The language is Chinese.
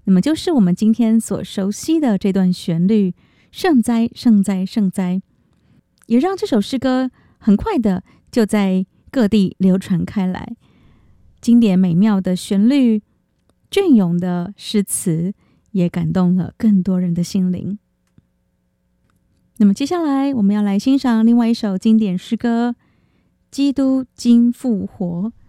那么就是我们今天所熟悉的这段旋律，圣哉圣哉圣哉，也让这首诗歌很快的就在各地流传开来。经典美妙的旋律，隽永的诗词，也感动了更多人的心灵。那么接下来我们要来欣赏另外一首经典诗歌《基督今复活》。